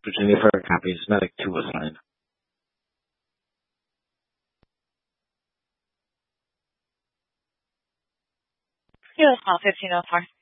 opportunity for a copy. It's not like two assigned. US 1504.